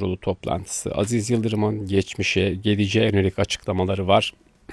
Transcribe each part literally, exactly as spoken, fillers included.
kurulu toplantısı, Aziz Yıldırım'ın geçmişe, geleceğe yönelik açıklamaları var.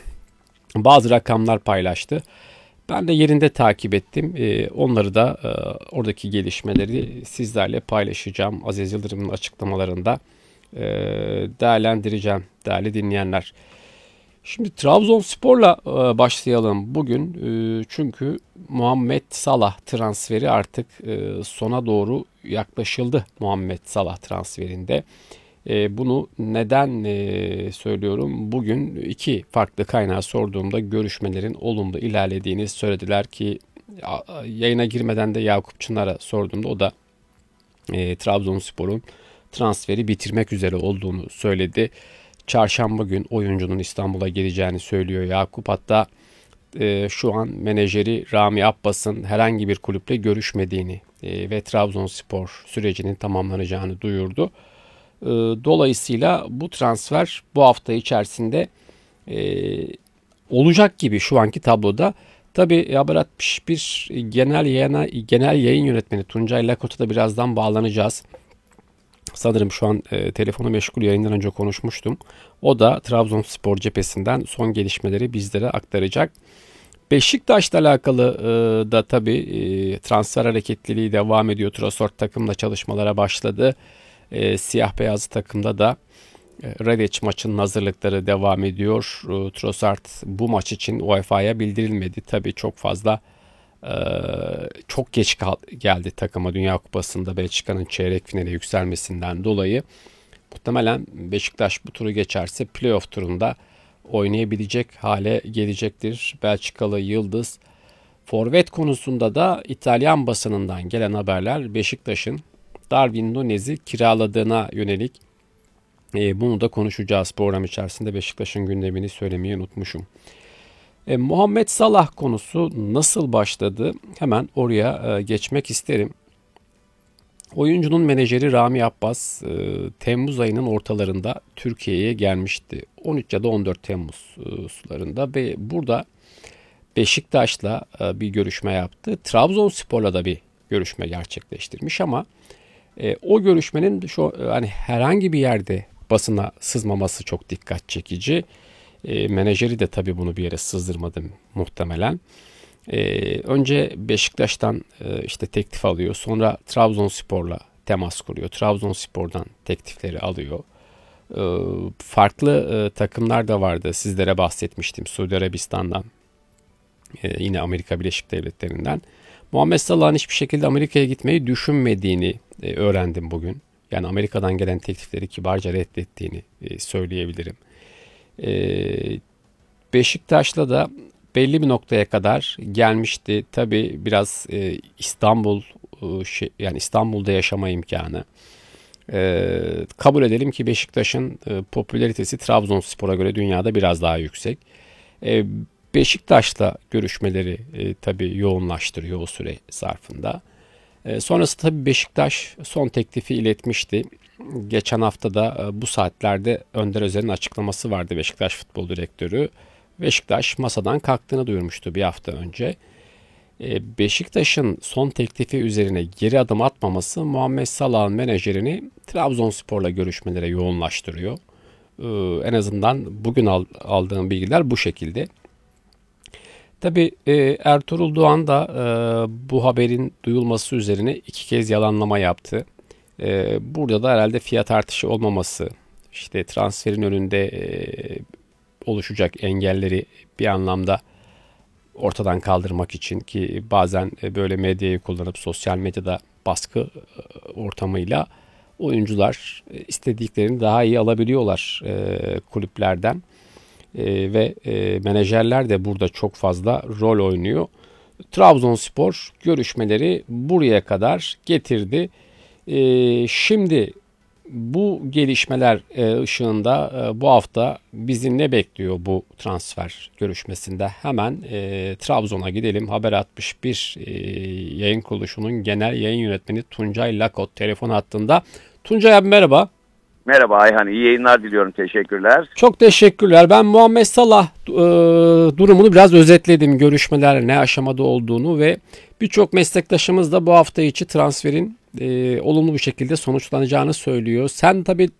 Bazı rakamlar paylaştı. Ben de yerinde takip ettim. Ee, onları da e, oradaki gelişmeleri sizlerle paylaşacağım. Aziz Yıldırım'ın açıklamalarında e, değerlendireceğim değerli dinleyenler. Şimdi Trabzonspor'la e, başlayalım bugün. E, çünkü Muhammed Salah transferi artık e, sona doğru yaklaşıldı Muhammed Salah transferinde. E, bunu neden e, söylüyorum? Bugün iki farklı kaynağa sorduğumda görüşmelerin olumlu ilerlediğini söylediler ki a- yayına girmeden de Yakup Çınar'a sorduğumda o da e, Trabzonspor'un transferi bitirmek üzere olduğunu söyledi. Çarşamba gün oyuncunun İstanbul'a geleceğini söylüyor Yakup. Hatta e, şu an menajeri Rami Abbas'ın herhangi bir kulüple görüşmediğini e, ve Trabzonspor sürecinin tamamlanacağını duyurdu. E, dolayısıyla bu transfer bu hafta içerisinde e, olacak gibi şu anki tabloda. Tabii Haber altmış bir genel yayına, genel yayın yönetmeni Tuncay Lakot'a da birazdan bağlanacağız. Sanırım şu an e, telefonu meşgul, yayından önce konuşmuştum. O da Trabzonspor cephesinden son gelişmeleri bizlere aktaracak. Beşiktaş'la alakalı e, da tabii e, transfer hareketliliği devam ediyor. Trossard takımla çalışmalara başladı. E, siyah beyazlı takımda da e, Radic maçının hazırlıkları devam ediyor. E, Trossard bu maç için UEFA'ya bildirilmedi. Tabii çok fazla e, çok geç kal- geldi takıma Dünya Kupası'nda Belçika'nın çeyrek finale yükselmesinden dolayı. Muhtemelen Beşiktaş bu turu geçerse playoff turunda oynayabilecek hale gelecektir. Belçikalı Yıldız. Forvet konusunda da İtalyan basınından gelen haberler Beşiktaş'ın Darwin Nunez'i kiraladığına yönelik. E, bunu da konuşacağız program içerisinde. Beşiktaş'ın gündemini söylemeyi unutmuşum. E, Muhammed Salah konusu nasıl başladı? Hemen oraya e, geçmek isterim. Oyuncunun menajeri Rami Abbas e, Temmuz ayının ortalarında Türkiye'ye gelmişti. on üç ya da on dört Temmuz e, sularında ve burada Beşiktaş'la e, bir görüşme yaptı. Trabzonspor'la da bir görüşme gerçekleştirmiş ama e, o görüşmenin şu hani herhangi bir yerde basına sızmaması çok dikkat çekici. E, menajeri de tabii bunu bir yere sızdırmadı muhtemelen. Ee, önce Beşiktaş'tan e, işte teklif alıyor. Sonra Trabzonspor'la temas kuruyor. Trabzonspor'dan teklifleri alıyor. Ee, farklı e, takımlar da vardı. Sizlere bahsetmiştim. Suudi Arabistan'dan, e, yine Amerika Birleşik Devletleri'nden. Muhammed Salah'ın hiçbir şekilde Amerika'ya gitmeyi düşünmediğini e, öğrendim bugün. Yani Amerika'dan gelen teklifleri kibarca reddettiğini e, söyleyebilirim. E, Beşiktaş'la da belli bir noktaya kadar gelmişti. Tabii biraz e, İstanbul e, şey, yani İstanbul'da yaşama imkanı. E, kabul edelim ki Beşiktaş'ın e, popülaritesi Trabzonspor'a göre dünyada biraz daha yüksek. E, Beşiktaş'la görüşmeleri e, tabii yoğunlaştırıyor o süre zarfında. E, sonrası tabii Beşiktaş son teklifi iletmişti. Geçen hafta da e, bu saatlerde Önder Özer'in açıklaması vardı, Beşiktaş Futbol Direktörü. Beşiktaş masadan kalktığını duyurmuştu bir hafta önce. E, Beşiktaş'ın son teklifi üzerine geri adım atmaması Muhammed Salah'ın menajerini Trabzonspor'la görüşmelere yoğunlaştırıyor. E, en azından bugün aldığım bilgiler bu şekilde. Tabii e, Ertuğrul Doğan da e, bu haberin duyulması üzerine iki kez yalanlama yaptı. E, burada da herhalde fiyat artışı olmaması, işte transferin önünde e, oluşacak engelleri bir anlamda ortadan kaldırmak için, ki bazen böyle medyayı kullanıp sosyal medyada baskı ortamıyla oyuncular istediklerini daha iyi alabiliyorlar e, kulüplerden e, ve e, menajerler de burada çok fazla rol oynuyor. Trabzonspor görüşmeleri buraya kadar getirdi. E, şimdi bu gelişmeler e, ışığında e, bu hafta bizi ne bekliyor bu transfer görüşmesinde? Hemen e, Trabzon'a gidelim. Haber altmış bir e, yayın kuruluşunun genel yayın yönetmeni Tuncay Lakot telefon hattında. Tuncay abi merhaba. Merhaba Ayhan, iyi yayınlar diliyorum. Teşekkürler. Çok teşekkürler. Ben Muhammed Salah e, durumunu biraz özetledim. Görüşmeler ne aşamada olduğunu ve birçok meslektaşımız da bu hafta içi transferin e, olumlu bir şekilde sonuçlanacağını söylüyor. Sen tabii